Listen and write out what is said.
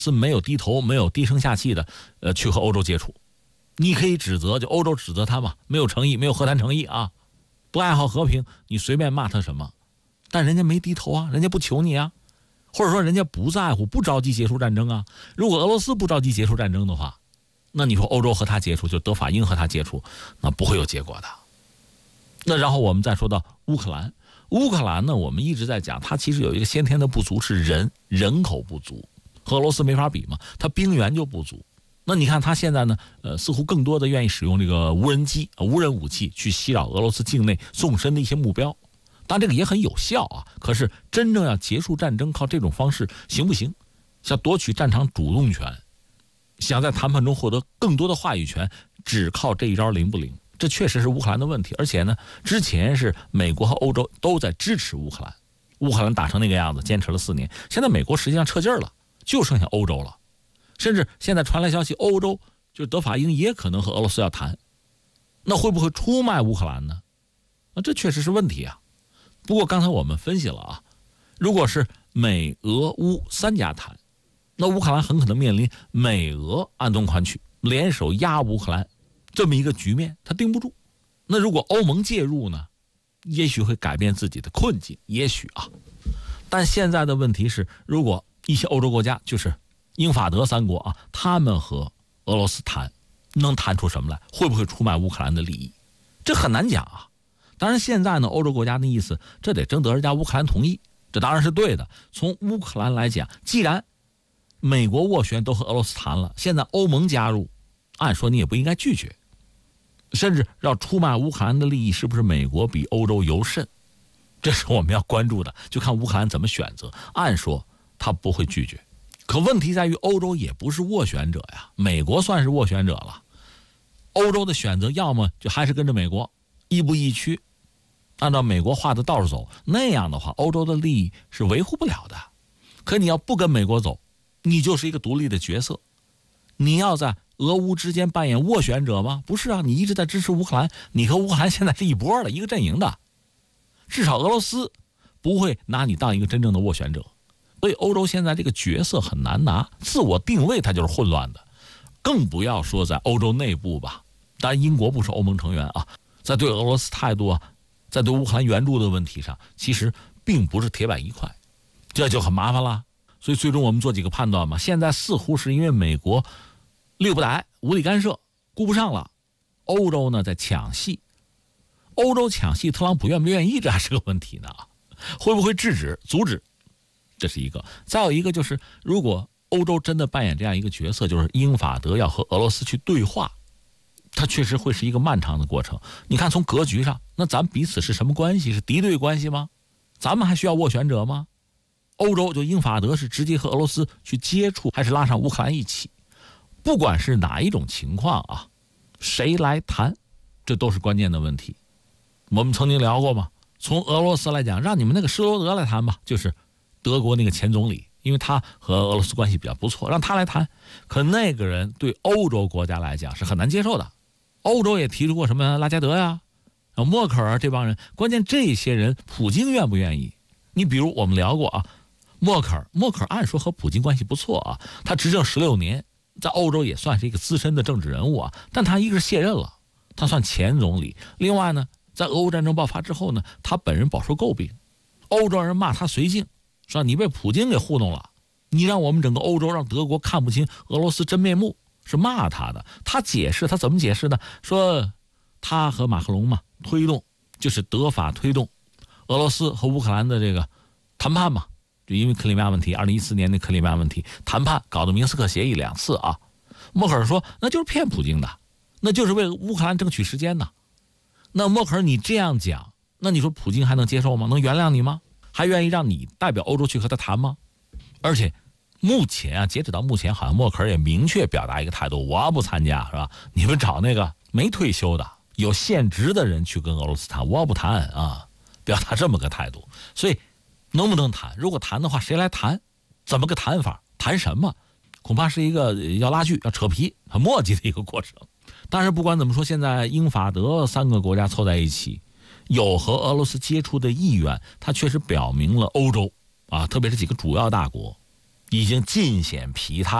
是没有低头，没有低声下气的去和欧洲接触。你可以指责，就欧洲指责他嘛，没有诚意，没有和谈诚意啊，不爱好和平，你随便骂他什么，但人家没低头啊，人家不求你啊，或者说人家不在乎，不着急结束战争啊。如果俄罗斯不着急结束战争的话，那你说欧洲和他接触，就德法英和他接触，那不会有结果的。那然后我们再说到乌克兰，乌克兰呢，我们一直在讲，它其实有一个先天的不足是人口不足，和俄罗斯没法比嘛，它兵源就不足。那你看他现在呢，似乎更多的愿意使用这个无人机、无人武器去袭扰俄罗斯境内纵深的一些目标，当然这个也很有效啊。可是真正要结束战争，靠这种方式行不行？想夺取战场主动权，想在谈判中获得更多的话语权，只靠这一招灵不灵？这确实是乌克兰的问题。而且呢，之前是美国和欧洲都在支持乌克兰，乌克兰打成那个样子，坚持了4年，现在美国实际上撤劲儿了，就剩下欧洲了。甚至现在传来消息，欧洲就是德法英也可能和俄罗斯要谈，那会不会出卖乌克兰呢？那这确实是问题啊。不过刚才我们分析了啊，如果是美俄乌3家谈，那乌克兰很可能面临美俄暗中款曲，联手压乌克兰这么一个局面，他盯不住。那如果欧盟介入呢，也许会改变自己的困境，也许啊。但现在的问题是，如果一些欧洲国家，就是英法德3国啊，他们和俄罗斯谈，能谈出什么来？会不会出卖乌克兰的利益？这很难讲啊。当然现在呢，欧洲国家的意思，这得征得人家乌克兰同意，这当然是对的。从乌克兰来讲，既然美国斡旋都和俄罗斯谈了，现在欧盟加入，按说你也不应该拒绝。甚至要出卖乌克兰的利益，是不是美国比欧洲尤甚？这是我们要关注的，就看乌克兰怎么选择。按说他不会拒绝，可问题在于欧洲也不是斡旋者呀，美国算是斡旋者了。欧洲的选择要么就还是跟着美国，亦步亦趋，按照美国画的道路走，那样的话欧洲的利益是维护不了的。可你要不跟美国走，你就是一个独立的角色，你要在俄乌之间扮演斡旋者吗？不是啊，你一直在支持乌克兰，你和乌克兰现在是一波的，一个阵营的，至少俄罗斯不会拿你当一个真正的斡旋者。所以欧洲现在这个角色很难拿，自我定位它就是混乱的，更不要说在欧洲内部吧。当然英国不是欧盟成员啊，在对俄罗斯态度啊，在对乌克兰援助的问题上，其实并不是铁板一块，这就很麻烦了。所以最终我们做几个判断嘛，现在似乎是因为美国力不逮，无力干涉，顾不上了，欧洲呢在抢戏。欧洲抢戏，特朗普愿不愿意，这还是个问题呢。会不会制止阻止，这是一个。再有一个就是，如果欧洲真的扮演这样一个角色，就是英法德要和俄罗斯去对话，它确实会是一个漫长的过程。你看从格局上，那咱们彼此是什么关系？是敌对关系吗？咱们还需要斡旋者吗？欧洲就英法德是直接和俄罗斯去接触，还是拉上乌克兰一起？不管是哪一种情况啊，谁来谈，这都是关键的问题。我们曾经聊过嘛，从俄罗斯来讲，让你们那个施罗德来谈吧，就是德国那个前总理，因为他和俄罗斯关系比较不错，让他来谈。可那个人对欧洲国家来讲是很难接受的。欧洲也提出过什么拉加德呀、默克尔这帮人，关键这些人普京愿不愿意？你比如我们聊过啊，默克尔按说和普京关系不错啊，他执政16年，在欧洲也算是一个资深的政治人物啊，但他一个是卸任了，他算前总理。另外呢，在俄乌战争爆发之后呢，他本人饱受诟病，欧洲人骂他绥靖，说你被普京给糊弄了，你让我们整个欧洲让德国看不清俄罗斯真面目，是骂他的。他解释，他怎么解释呢？说他和马克龙嘛，推动就是德法推动俄罗斯和乌克兰的这个谈判嘛，就因为克里米亚问题，2014年的克里米亚问题谈判搞的明斯克协议2次啊。默克尔说那就是骗普京的，那就是为乌克兰争取时间呢。那默克尔你这样讲，那你说普京还能接受吗？能原谅你吗？还愿意让你代表欧洲去和他谈吗？而且目前啊，截止到目前，好像默克尔也明确表达一个态度，我不参加，是吧？你们找那个没退休的有现职的人去跟俄罗斯谈，我不谈啊，表达这么个态度。所以能不能谈？如果谈的话，谁来谈？怎么个谈法？谈什么？恐怕是一个要拉锯、要扯皮、很磨叽的一个过程。但是不管怎么说，现在英法德3个国家凑在一起，有和俄罗斯接触的意愿，它确实表明了欧洲啊，特别是几个主要大国， 已经尽显疲态。